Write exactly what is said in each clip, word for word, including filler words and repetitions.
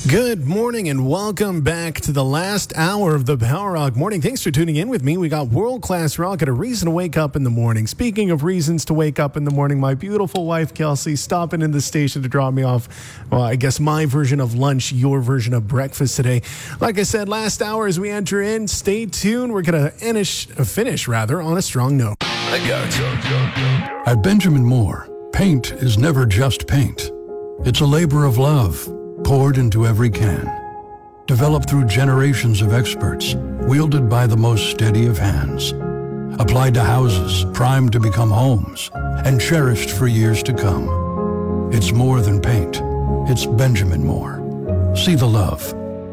Good morning and welcome back to the last hour of the Power Rock Morning. Thanks for tuning in with me. We got world-class rock and a reason to wake up in the morning. Speaking of reasons to wake up in the morning, my beautiful wife, Kelsey, stopping in the station to drop me off, well, I guess my version of lunch, your version of breakfast today. Like I said, last hour as we enter in, stay tuned. We're going to finish, finish rather, on a strong note. I got you. At Benjamin Moore, paint is never just paint. It's a labor of love, poured into every can, developed through generations of experts, wielded by the most steady of hands, applied to houses primed to become homes, and cherished for years to come. It's more than paint. It's Benjamin Moore. See the love.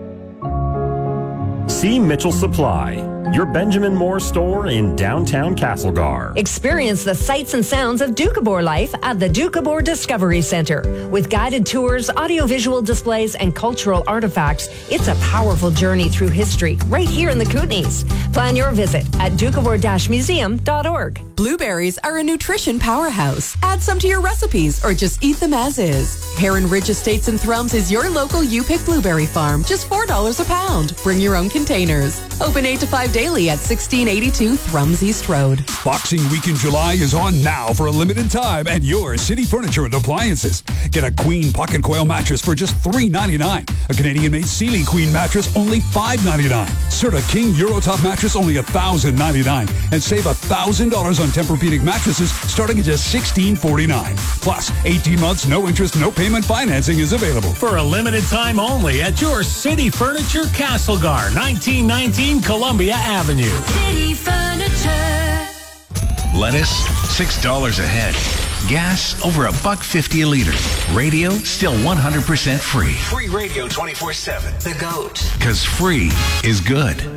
See Mitchell Supply, your Benjamin Moore store in downtown Castlegar. Experience the sights and sounds of Doukhobor life at the Doukhobor Discovery Center. With guided tours, audiovisual displays, and cultural artifacts, it's a powerful journey through history right here in the Kootenays. Plan your visit at doukhobor dash museum dot org. Blueberries are a nutrition powerhouse. Add some to your recipes or just eat them as is. Heron Ridge Estates and Thrums is your local U-Pick blueberry farm. Just four dollars a pound. Bring your own containers. Open eight to five daily at sixteen eighty-two Thrums East Road. Boxing Week in July is on now for a limited time at your City Furniture and Appliances. Get a Queen Pocket Coil mattress for just three ninety-nine. A Canadian-made Sealy Queen mattress only five ninety-nine. Serta King Eurotop mattress only one thousand ninety-nine. And save one thousand dollars on Tempur-Pedic mattresses starting at just sixteen forty-nine. Plus, eighteen months, no interest, no payment financing is available. For a limited time only at your City Furniture Castlegar, nineteen nineteen Columbia Avenue. City Furniture. Lettuce, six dollars a head. Gas, over a buck fifty a liter. Radio, still one hundred percent free. Free radio twenty-four seven. The GOAT. Because free is good.